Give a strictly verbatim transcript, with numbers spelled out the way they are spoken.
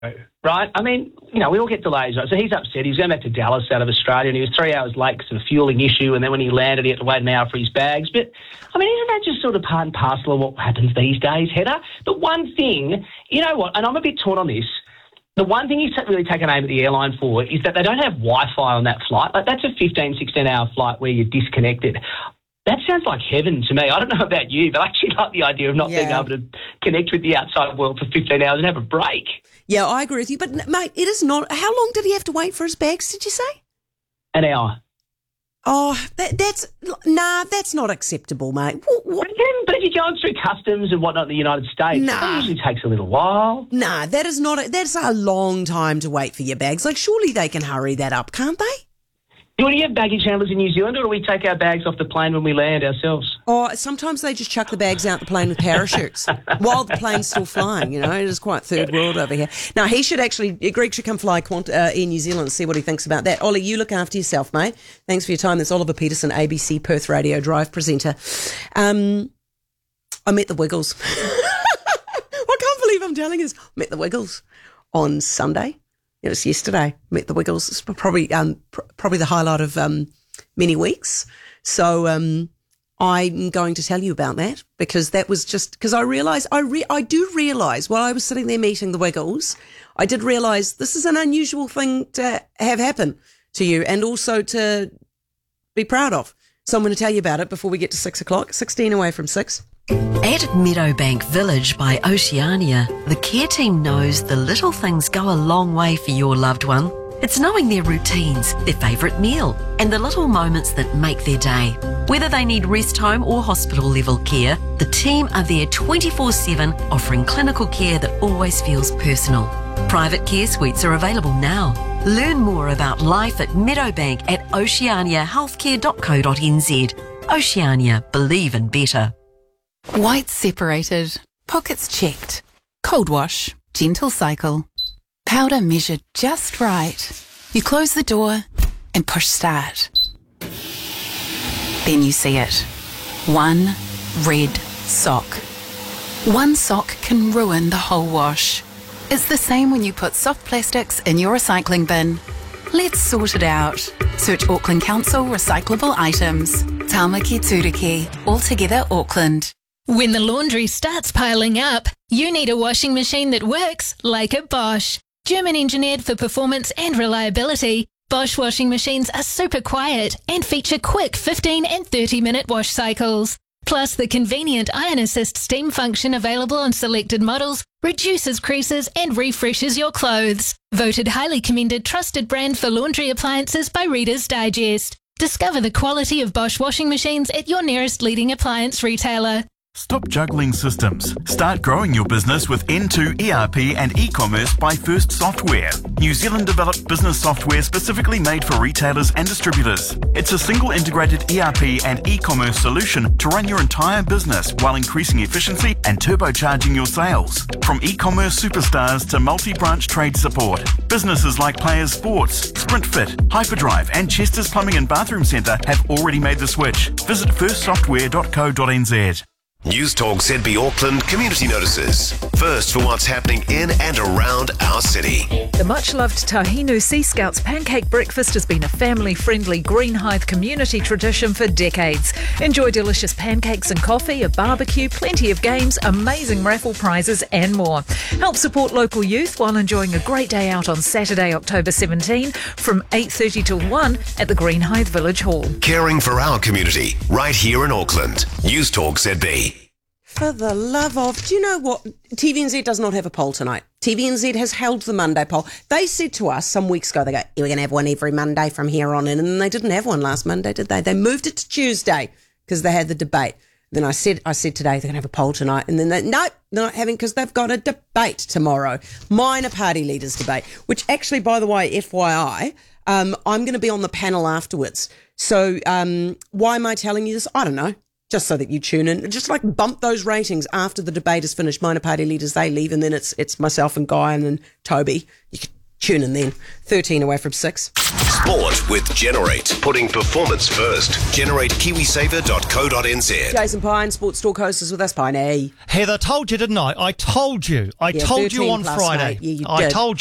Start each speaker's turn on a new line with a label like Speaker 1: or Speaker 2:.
Speaker 1: right? I mean, you know, we all get delays, right? So he's upset. He was going back to Dallas out of Australia, and he was three hours late because of a fueling issue, and then when he landed, he had to wait an hour for his bags. But, I mean, isn't that just sort of part and parcel of what happens these days, Heather? The one thing, you know what, and I'm a bit torn on this, the one thing he's really taken aim at the airline for is that they don't have Wi-Fi on that flight. Like, that's a fifteen, sixteen-hour flight where you're disconnected. That sounds like heaven to me. I don't know about you, but I actually like the idea of not yeah. being able to connect with the outside world for fifteen hours and have a break.
Speaker 2: Yeah, I agree with you. But, mate, it is not... How long did he have to wait for his bags, did you say?
Speaker 1: An hour.
Speaker 2: Oh, that, that's... Nah, that's not acceptable, mate. What, what?
Speaker 1: But if you're going through customs and whatnot in the United States, nah. that usually takes a little while.
Speaker 2: Nah, that is not... A, that's a long time to wait for your bags. Like, surely they can hurry that up, can't they?
Speaker 1: Do you have baggage handlers in New Zealand, or do we take our bags off the plane when we land ourselves?
Speaker 2: Oh, sometimes they just chuck the bags out the plane with parachutes while the plane's still flying, you know. It is quite third world over here. Now, he should actually, Greg should come fly uh, in New Zealand and see what he thinks about that. Ollie, you look after yourself, mate. Thanks for your time. That's Oliver Peterson, A B C Perth Radio Drive presenter. Um, I met the Wiggles. I can't believe I'm telling you this. I met the Wiggles on Sunday. It was yesterday. Met the Wiggles. It's probably um, pr- probably the highlight of um, many weeks. So um, I'm going to tell you about that because that was just because I realised I re- I do realise while I was sitting there meeting the Wiggles, I did realise this is an unusual thing to have happen to you and also to be proud of. So I'm going to tell you about it before we get to six o'clock. Sixteen away from six.
Speaker 3: At Meadowbank Village by Oceania, the care team knows the little things go a long way for your loved one. It's knowing their routines, their favourite meal, and the little moments that make their day. Whether they need rest home or hospital level care, the team are there twenty-four seven, offering clinical care that always feels personal. Private care suites are available now. Learn more about life at Meadowbank at oceania healthcare dot co dot n z. Oceania, believe in better.
Speaker 4: Whites separated, pockets checked, cold wash, gentle cycle, powder measured just right. You close the door and push start. Then you see it. One red sock. One sock can ruin the whole wash. It's the same when you put soft plastics in your recycling bin. Let's sort it out. Search Auckland Council recyclable items. Tāmaki Turiki, altogether Auckland.
Speaker 5: When the laundry starts piling up, you need a washing machine that works like a Bosch. German engineered for performance and reliability, Bosch washing machines are super quiet and feature quick fifteen and thirty minute wash cycles. Plus, the convenient iron assist steam function available on selected models reduces creases and refreshes your clothes. Voted highly commended trusted brand for laundry appliances by Reader's Digest. Discover the quality of Bosch washing machines at your nearest leading appliance retailer.
Speaker 6: Stop juggling systems. Start growing your business with N two E R P and e-commerce by First Software. New Zealand developed business software specifically made for retailers and distributors. It's a single integrated E R P and e-commerce solution to run your entire business while increasing efficiency and turbocharging your sales. From e-commerce superstars to multi-branch trade support, businesses like Players Sports, SprintFit, Hyperdrive and Chester's Plumbing and Bathroom Centre have already made the switch. Visit first software dot co dot n z.
Speaker 7: News Talk Z B Auckland Community Notices. First for what's happening in and around our city.
Speaker 8: The much-loved Tahinu Sea Scouts pancake breakfast has been a family-friendly Greenhithe community tradition for decades. Enjoy delicious pancakes and coffee, a barbecue, plenty of games, amazing raffle prizes and more. Help support local youth while enjoying a great day out on Saturday, October seventeenth from eight thirty till one at the Greenhithe Village Hall.
Speaker 7: Caring for our community right here in Auckland. News Talk Z B.
Speaker 2: For the love of... Do you know what? T V N Z does not have a poll tonight. T V N Z has held the Monday poll. They said to us some weeks ago, they go, we're going to have one every Monday from here on in. And they didn't have one last Monday, did they? They moved it to Tuesday because they had the debate. Then I said I said today they're going to have a poll tonight. And then they, no, they're not having because they've got a debate tomorrow. Minor party leaders debate, which actually, by the way, F Y I, um, I'm going to be on the panel afterwards. So um, why am I telling you this? I don't know. Just so that you tune in, just like bump those ratings after the debate is finished. Minor party leaders, they leave, and then it's it's myself and Guy and then Toby. You could Tune in then. thirteen away from six.
Speaker 7: Sport with Generate. Putting performance first. Generate kiwisaver dot co dot n z.
Speaker 2: Jason Pine, Sports Talk host, is with us. Pine.
Speaker 9: Heather, told you, didn't I? I told you. I
Speaker 2: Yeah,
Speaker 9: told you
Speaker 2: thirteen
Speaker 9: on
Speaker 2: plus,
Speaker 9: Friday.
Speaker 2: mate. Yeah, you
Speaker 9: I
Speaker 2: did.
Speaker 9: told